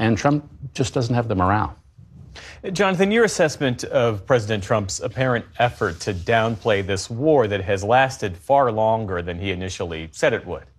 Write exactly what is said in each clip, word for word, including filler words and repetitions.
and Trump just doesn't have the morale. Jonathan, your assessment of President Trump's apparent effort to downplay this war that has lasted far longer than he initially said it would.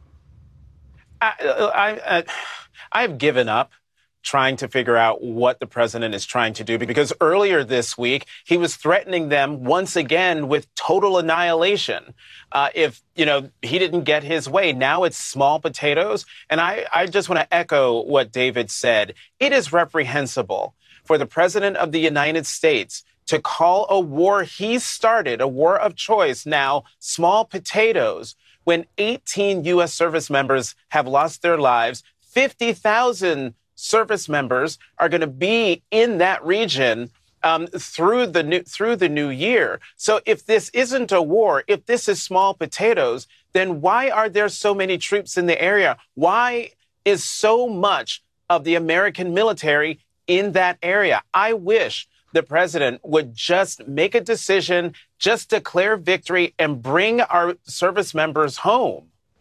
I, I, I, I've given up trying to figure out what the president is trying to do, because earlier this week, he was threatening them once again with total annihilation. Uh, if, you know, he didn't get his way, now it's small potatoes. And I, I just want to echo what David said. It is reprehensible for the president of the United States to call a war he started, a war of choice, now small potatoes, when eighteen U S service members have lost their lives, fifty thousand service members are going to be in that region um, through the new through the new year. So if this isn't a war, if this is small potatoes, then why are there so many troops in the area? Why is so much of the American military in that area? I wish the president would just make a decision, just declare victory, and bring our service members home.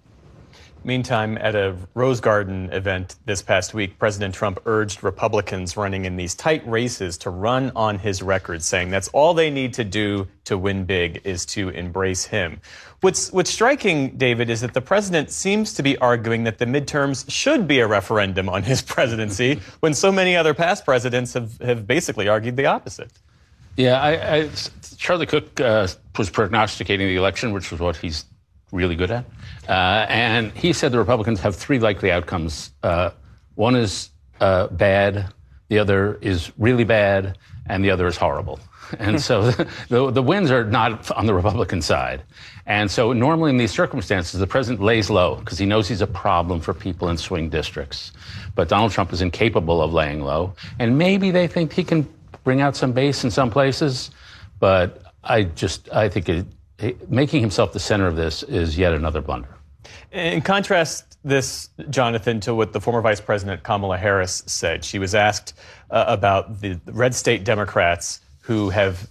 Meantime, at a Rose Garden event this past week, President Trump urged Republicans running in these tight races to run on his record, saying that's all they need to do to win big is to embrace him. What's, what's striking, David, is that the president seems to be arguing that the midterms should be a referendum on his presidency when so many other past presidents have, have basically argued the opposite. Yeah, I, I, Charlie Cook uh, was prognosticating the election, which was what he's really good at. Uh, and he said the Republicans have three likely outcomes. Uh, one is uh, bad, the other is really bad, and the other is horrible. And so the, the wins are not on the Republican side. And so normally in these circumstances, the president lays low because he knows he's a problem for people in swing districts. But Donald Trump is incapable of laying low. And maybe they think he can bring out some base in some places. But I just, I think it, it, making himself the center of this is yet another blunder. In contrast this, Jonathan, to what the former Vice President Kamala Harris said. She was asked uh, about the red state Democrats who have,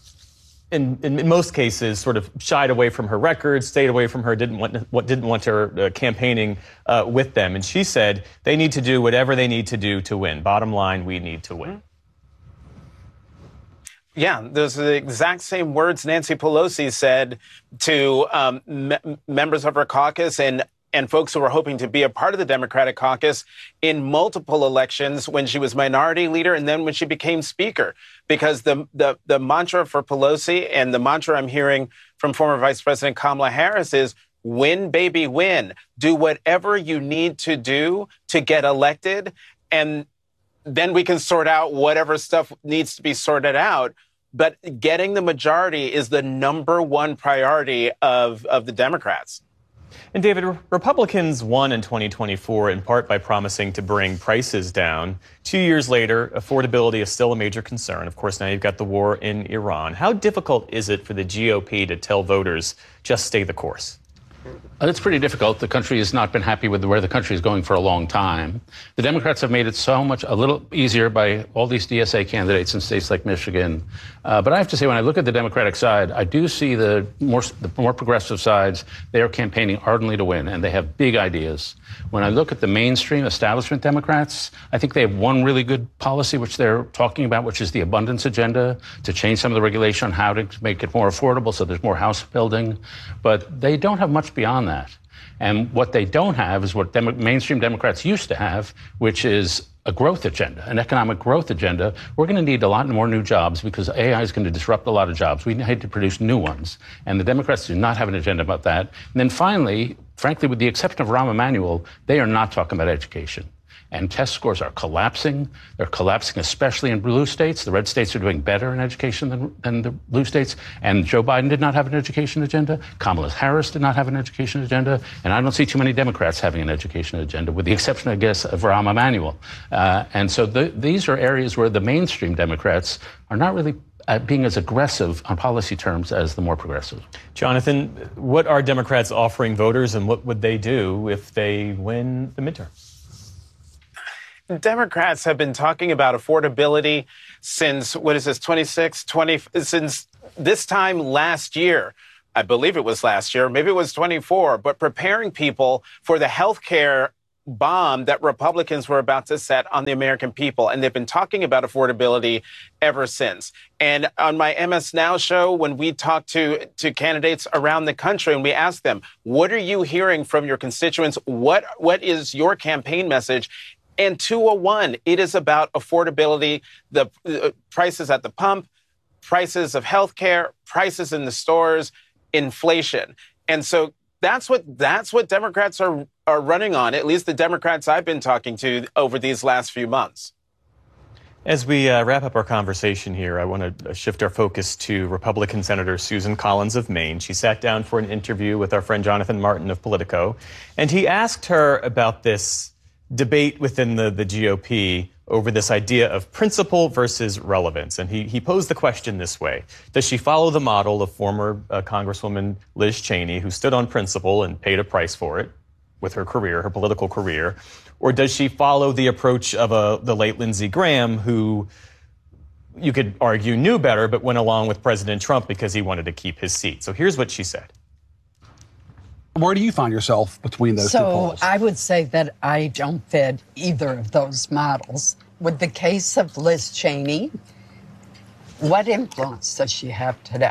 in, in most cases, sort of shied away from her record, stayed away from her, didn't want didn't want her uh, campaigning uh, with them. And she said they need to do whatever they need to do to win. Bottom line, we need to win. Yeah, those are the exact same words Nancy Pelosi said to um, me- members of her caucus and and folks who were hoping to be a part of the Democratic caucus in multiple elections when she was minority leader and then when she became speaker. Because the, the, the mantra for Pelosi and the mantra I'm hearing from former Vice President Kamala Harris is win, baby, win. Do whatever you need to do to get elected, and then we can sort out whatever stuff needs to be sorted out. But getting the majority is the number one priority of, of the Democrats. And David, Republicans won in twenty twenty-four in part by promising to bring prices down. Two years later, affordability is still a major concern. Of course, now you've got the war in Iran. How difficult is it for the G O P to tell voters just stay the course? It's pretty difficult. The country has not been happy with where the country is going for a long time. The Democrats have made it so much a little easier by all these D S A candidates in states like Michigan. Uh, but I have to say, when I look at the Democratic side, I do see the more the more progressive sides. They are campaigning ardently to win, and they have big ideas. When I look at the mainstream establishment Democrats, I think they have one really good policy, which they're talking about, which is the abundance agenda, to change some of the regulation on how to make it more affordable so there's more house building. But they don't have much beyond that. And what they don't have is what Demo- mainstream Democrats used to have, which is a growth agenda, an economic growth agenda. We're going to need a lot more new jobs because A I is going to disrupt a lot of jobs. We need to produce new ones. And the Democrats do not have an agenda about that. And then finally, frankly, with the exception of Rahm Emanuel, they are not talking about education. And test scores are collapsing. They're collapsing, especially in blue states. The red states are doing better in education than, than the blue states. And Joe Biden did not have an education agenda. Kamala Harris did not have an education agenda. And I don't see too many Democrats having an education agenda, with the exception, I guess, of Rahm Emanuel. Uh, and so the, these are areas where the mainstream Democrats are not really Uh, being as aggressive on policy terms as the more progressive. Jonathan, what are Democrats offering voters, and what would they do if they win the midterms? Democrats have been talking about affordability since, what is this, twenty-six, twenty, since this time last year. I believe it was last year, maybe it was twenty-four, but preparing people for the health care bomb that Republicans were about to set on the American people. And they've been talking about affordability ever since. And on my M S Now show, when we talk to, to candidates around the country and we ask them, what are you hearing from your constituents? What, what is your campaign message? And two oh one, it is about affordability, the uh, prices at the pump, prices of healthcare, prices in the stores, inflation. And so that's what that's what Democrats are are running on, at least the Democrats I've been talking to over these last few months. As we uh, wrap up our conversation here, I want to shift our focus to Republican Senator Susan Collins of Maine. She sat down for an interview with our friend Jonathan Martin of Politico, and he asked her about this debate within the, the G O P over this idea of principle versus relevance. And he, he posed the question this way. Does she follow the model of former uh, Congresswoman Liz Cheney, who stood on principle and paid a price for it with her career, her political career? Or does she follow the approach of a, the late Lindsey Graham, who you could argue knew better, but went along with President Trump because he wanted to keep his seat? So here's what she said. Where do you find yourself between those so two poles? So I would say that I don't fit either of those models. With the case of Liz Cheney, what influence does she have today?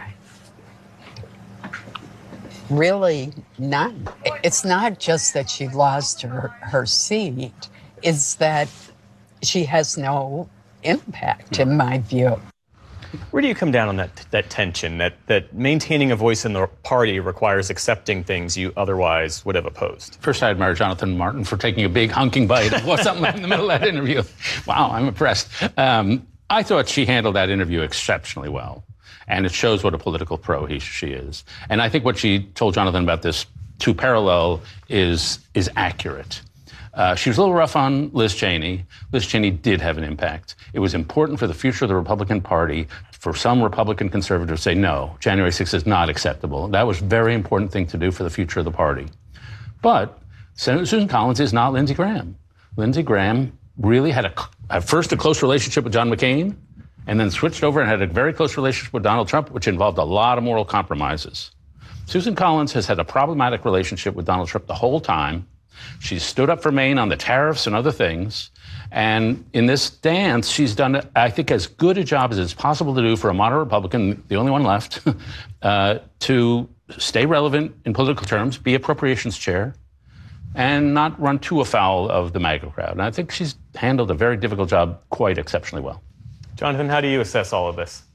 Really none. It's not just that she lost her, her seat, it's that she has no impact, in my view. Where do you come down on that that tension, that, that maintaining a voice in the party requires accepting things you otherwise would have opposed? First, I admire Jonathan Martin for taking a big hunking bite of what's something in the middle of that interview. Wow, I'm impressed. Um, I thought she handled that interview exceptionally well. And it shows what a political pro he, she is. And I think what she told Jonathan about this two parallel is, is accurate. Uh, she was a little rough on Liz Cheney. Liz Cheney did have an impact. It was important for the future of the Republican Party for some Republican conservatives to say, no, January sixth is not acceptable. That was a very important thing to do for the future of the party. But Senator Susan Collins is not Lindsey Graham. Lindsey Graham really had a, at first a close relationship with John McCain, and then switched over and had a very close relationship with Donald Trump, which involved a lot of moral compromises. Susan Collins has had a problematic relationship with Donald Trump the whole time. She's stood up for Maine on the tariffs and other things. And in this dance, she's done, I think, as good a job as it's possible to do for a moderate Republican, the only one left, uh, to stay relevant in political terms, be appropriations chair, and not run too afoul of the MAGA crowd. And I think she's handled a very difficult job quite exceptionally well. Jonathan, how do you assess all of this?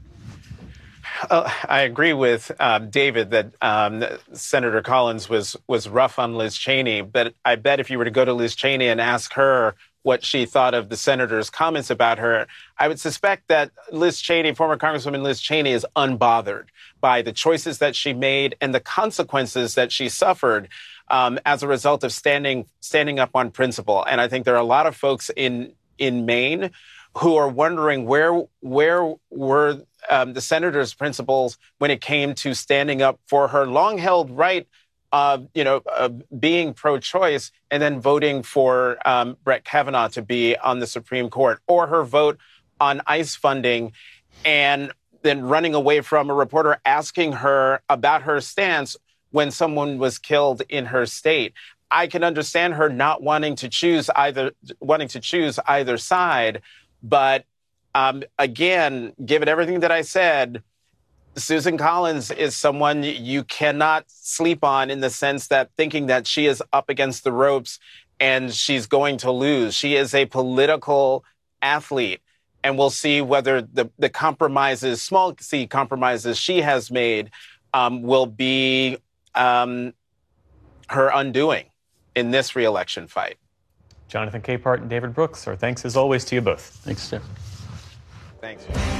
Uh, I agree with uh, David that um, Senator Collins was was rough on Liz Cheney, but I bet if you were to go to Liz Cheney and ask her what she thought of the senator's comments about her, I would suspect that Liz Cheney, former Congresswoman Liz Cheney, is unbothered by the choices that she made and the consequences that she suffered um, as a result of standing standing up on principle. And I think there are a lot of folks in in Maine who are wondering where where were um, the senator's principles when it came to standing up for her long-held right of, you know, uh, being pro-choice and then voting for um, Brett Kavanaugh to be on the Supreme Court, or her vote on ICE funding and then running away from a reporter asking her about her stance when someone was killed in her state. I can understand her not wanting to choose either, wanting to choose either side. But um, again, given everything that I said, Susan Collins is someone you cannot sleep on, in the sense that thinking that she is up against the ropes and she's going to lose. She is a political athlete, and we'll see whether the, the compromises, small c compromises she has made um, will be um, her undoing in this reelection fight. Jonathan Capehart and David Brooks, our thanks as always to you both. Thanks, Jeff. Thanks.